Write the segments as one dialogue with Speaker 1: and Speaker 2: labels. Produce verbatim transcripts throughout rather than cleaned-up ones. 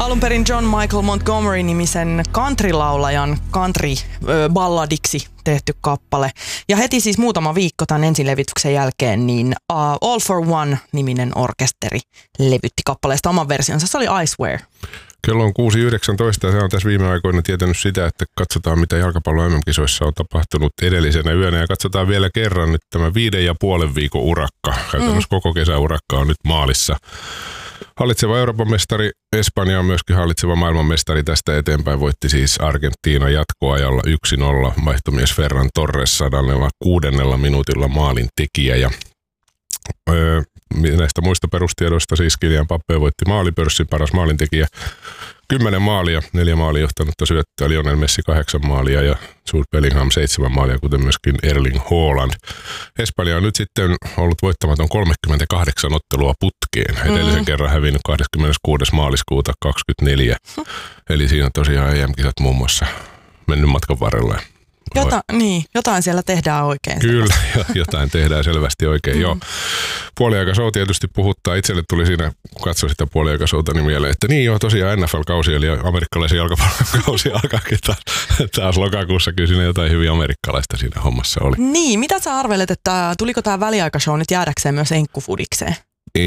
Speaker 1: Alun perin John Michael Montgomery-nimisen countrylaulajan country-balladiksi tehty kappale. Ja heti siis muutama viikko tämän ensilevityksen jälkeen, niin uh, All for One-niminen orkesteri levytti kappaleesta oman versionsa. Se oli I Swear.
Speaker 2: Kello on kuusi yhdeksäntoista ja se on tässä viime aikoina tietänyt sitä, että katsotaan mitä jalkapallon M M-kisoissa on tapahtunut edellisenä yönä. Ja katsotaan vielä kerran nyt tämä viiden ja puolen viikon urakka. Käytännössä mm. koko kesäurakka on nyt maalissa. Hallitseva Euroopan mestari Espanja on myöskin hallitseva maailmanmestari. Tästä eteenpäin voitti siis Argentiina jatkoajalla yksi nolla. Vaihtomies Ferran Torres sadannella kuudennella minuutilla maalin tekijä. Ja öö, näistä muista perustiedoista siis Kylian Mbappé voitti maalipörssin paras maalintekijä. Kymmenen maalia, neljä maalia johtanutta syöttöä, Lionel Messi kahdeksan maalia ja Jude Bellingham seitsemän maalia, kuten myöskin Erling Haaland. Espanja on nyt sitten ollut voittamaton kolmekymmentäkahdeksan ottelua putkeen. Edellisen mm. kerran hävinnyt kahdeskymmeneskuudes maaliskuuta kaksikymmentäneljä. Eli siinä tosiaan E M-kisat muun muassa mennyt matkan varrella.
Speaker 1: Jota, niin, jotain siellä tehdään oikein.
Speaker 2: Kyllä, jotain tehdään selvästi oikein, mm. joo. Puoliaikashow tietysti puhuttaa. Itselle tuli siinä, kun katsoin sitä puoliaikashowta, niin mieleen, että niin joo, tosiaan N F L-kausi, eli amerikkalaisen jalkapallon-kausi alkaakin taas, taas lokakuussa. Kyllä siinä jotain hyvin amerikkalaista siinä hommassa oli.
Speaker 1: Niin, mitä sä arvelet, että tuliko tämä väliaikashow nyt jäädäkseen myös enkkufudikseen?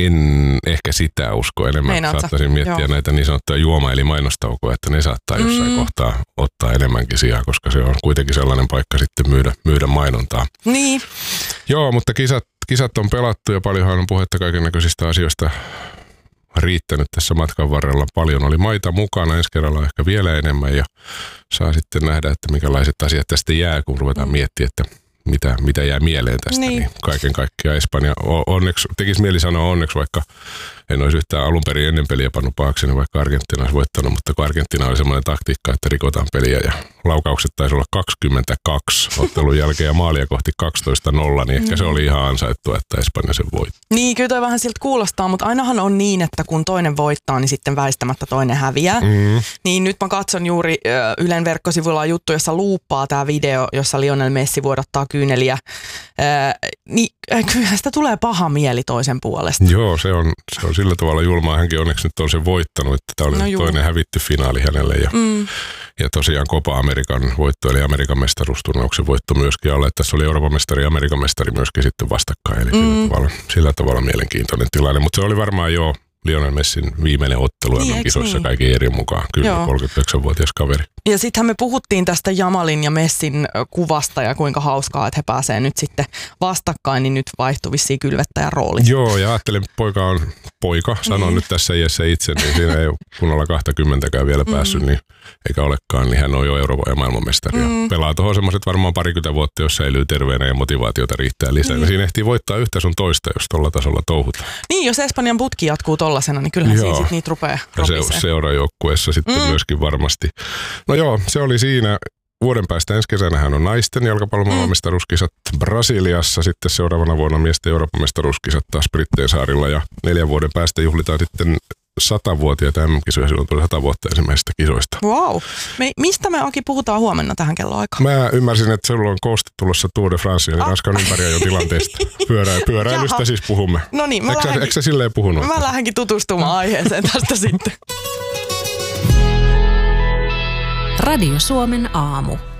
Speaker 2: En ehkä sitä usko. Enemmän Meinaatko? Saattaisin miettiä Joo. näitä niin sanottuja juoma- eli mainostaukoja, että ne saattaa jossain mm. kohtaa ottaa enemmänkin sijaa, koska se on kuitenkin sellainen paikka sitten myydä, myydä mainontaa.
Speaker 1: Niin.
Speaker 2: Joo, mutta kisat, kisat on pelattu ja paljonhan on puhetta kaikennäköisistä asioista riittänyt tässä matkan varrella. Paljon oli maita mukana, ensi kerralla ehkä vielä enemmän ja saa sitten nähdä, että minkälaiset asiat tästä jää, kun ruvetaan miettimään, että Mitä, mitä jää mieleen tästä, niin. niin kaiken kaikkiaan Espanja onneksi, tekisi mieli sanoa onneksi, vaikka en olisi yhtään alun perin ennen peliä pannut pahakseni, vaikka Argentiina olisi voittanut, mutta kun Argentiina oli semmoinen taktiikka, että rikotaan peliä ja laukaukset taisi olla kaksikymmentäkaksi ottelun jälkeen ja maalia kohti kaksitoista nolla, niin ehkä mm. se oli ihan ansaittua, että Espanja sen voitti.
Speaker 1: Niin, kyllä toi vähän siltä kuulostaa, mutta ainahan on niin, että kun toinen voittaa, niin sitten väistämättä toinen häviää. Mm. Niin nyt mä katson juuri Ylen verkkosivuilla juttu, jossa luuppaa tämä video, jossa Lionel Messi vuodattaa kyyneliä. Äh, niin kyllähän sitä tulee paha mieli toisen puolesta.
Speaker 2: Joo, se on, se on sillä tavalla julmaa. Hänkin onneksi nyt on sen voittanut, että tämä oli no toinen hävitty finaali hänelle. Ja, mm. ja tosiaan Copa American voitto, eli Amerikan mestaruusturnauksen voitto myöskin alle. Tässä oli Euroopan mestari ja Amerikan mestari myöskin sitten vastakkain. Eli mm. sillä, tavalla, sillä tavalla mielenkiintoinen tilanne. Mutta se oli varmaan jo Lionel Messin viimeinen ottelu niin, kisoissa niin? Kaikki eri mukaan. Kyllä, Joo. kolmekymmentäyhdeksänvuotias kaveri.
Speaker 1: Ja sittenhän me puhuttiin tästä Jamalin ja Messin kuvasta ja kuinka hauskaa, että he pääsee nyt sitten vastakkain, niin nyt vaihtui vissiin kylvettäjän rooli.
Speaker 2: Joo, ja ajattelin, että poika on poika, sanon mm. nyt tässä iässä itse, niin siinä ei ole kunnolla kaksikymmentäkään vielä päässyt, mm. niin eikä olekaan, niin hän on jo Euroopan ja maailmanmestari. Mm. Pelaa tuohon semmoiset varmaan parikymmentä vuotta, jos säilyy terveenä ja motivaatiota riittää lisää. Mm. Ja siinä ehtii voittaa yhtä sun toista, jos tuolla tasolla touhutaan. Niin,
Speaker 1: jos Espanjan putki jatkuu tollasena, niin kyllähän siinä sitten niitä rupeaa ropiseen.
Speaker 2: Ja se, seurajoukkueessa sitten mm. myöskin varmasti. No joo, se oli siinä. Vuoden päästä ensi kesänähän on naisten jalkapallon maailmanmestaruuskisat Brasiliassa. Sitten seuraavana vuonna miesten Euroopan mestaruuskisat taas Brittein saarilla. Ja neljän vuoden päästä juhlitaan sitten satavuotiaita M M-kisoja. Silloin tuli sata vuotta ensimmäisistä kisoista.
Speaker 1: Wow. Me, mistä me Aki puhutaan huomenna tähän kelloaikaan?
Speaker 2: Mä ymmärsin, että sulla on kooste tulossa Tour de France, eli ah. Ranskan ympäriajon tilanteesta. Pyörä, pyöräilystä siis puhumme.
Speaker 1: No niin, mä
Speaker 2: eikö,
Speaker 1: lähdenkin,
Speaker 2: eikö sä silleen puhunut?
Speaker 1: Mä lähdenkin tutustumaan aiheeseen tästä sitten.
Speaker 3: Radio Suomen aamu.